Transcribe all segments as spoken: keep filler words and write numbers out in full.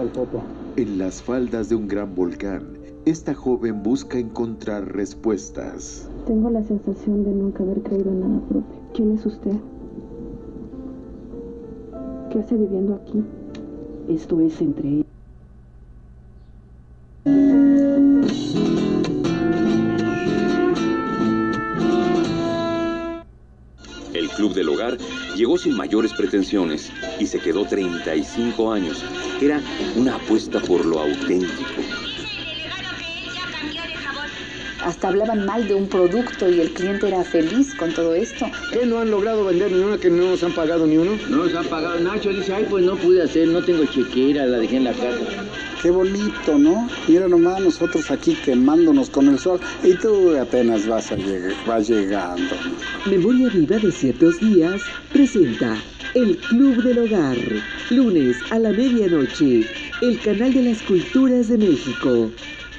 foto. En las faldas de un gran volcán, esta joven busca encontrar respuestas. Tengo la sensación de nunca haber creído en nada propio. ¿Quién es usted? ¿Qué hace viviendo aquí? Esto es entre ellos. El Club del Hogar llegó sin mayores pretensiones y se quedó treinta y cinco años. Era una apuesta por lo auténtico. Hasta hablaban mal de un producto y el cliente era feliz con todo esto. ¿Qué no han logrado vender ni una, que no nos han pagado ni uno? No nos han pagado. Nacho dice, ay, pues no pude hacer, no tengo chequera, la dejé en la casa. Qué bonito, ¿no? Mira nomás nosotros aquí quemándonos con el sol y tú apenas vas, a lleg- vas llegando. Memoria Viva de Ciertos Días presenta El Club del Hogar, lunes a la medianoche, el canal de las culturas de México.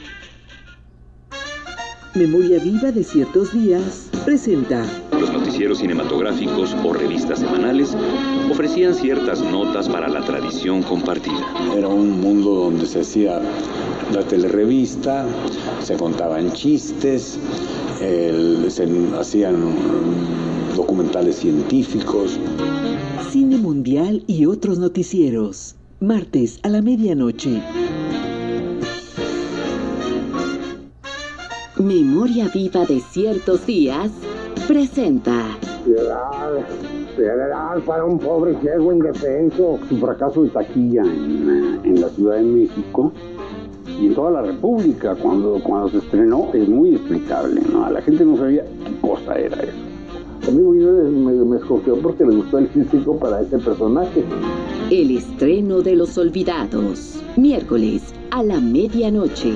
Memoria Viva de Ciertos Días presenta. Los noticieros cinematográficos o revistas semanales ofrecían ciertas notas para la tradición compartida. Era un mundo donde se hacía la telerevista, se contaban chistes, el, se hacían um, documentales científicos. Cine mundial y otros noticieros. Martes a la medianoche. Memoria Viva de Ciertos Días presenta. Piedad, piedad para un pobre ciego indefenso. Su fracaso de taquilla en, en la Ciudad de México y en toda la República cuando, cuando se estrenó es muy explicable, ¿no? La gente no sabía qué cosa era eso. A mí me, me escogió porque le gustó el físico para ese personaje. El estreno de Los Olvidados, miércoles a la medianoche.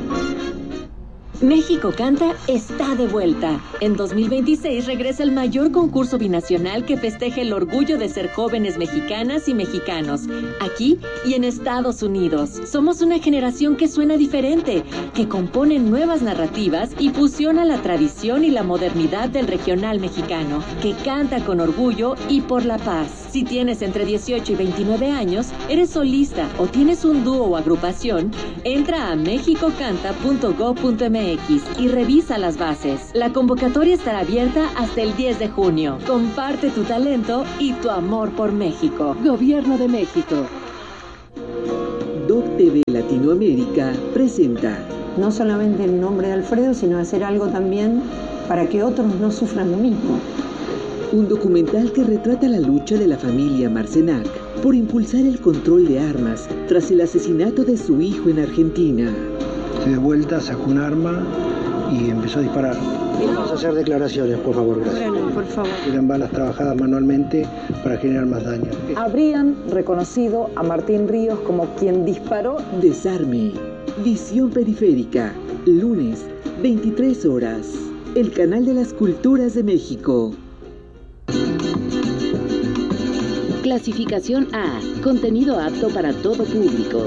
México Canta está de vuelta. En dos mil veintiséis regresa el mayor concurso binacional que festeja el orgullo de ser jóvenes mexicanas y mexicanos, aquí y en Estados Unidos. Somos una generación que suena diferente, que compone nuevas narrativas y fusiona la tradición y la modernidad del regional mexicano, que canta con orgullo y por la paz. Si tienes entre dieciocho y veintinueve años, eres solista o tienes un dúo o agrupación, entra a mexicocanta punto gob punto eme equis y revisa las bases. La convocatoria estará abierta hasta el diez de junio. Comparte tu talento y tu amor por México. Gobierno de México. Doc T V Latinoamérica presenta. No solamente en nombre de Alfredo, sino hacer algo también para que otros no sufran lo mismo. Un documental que retrata la lucha de la familia Marcenac por impulsar el control de armas tras el asesinato de su hijo en Argentina. Se dio vuelta, sacó un arma y empezó a disparar. Vamos a hacer declaraciones, por favor, gracias. Bueno, por favor. Eran balas trabajadas manualmente para generar más daño. Habrían reconocido a Martín Ríos como quien disparó. Desarme. Visión Periférica. Lunes, veintitrés horas. El canal de las culturas de México. Clasificación A. Contenido apto para todo público.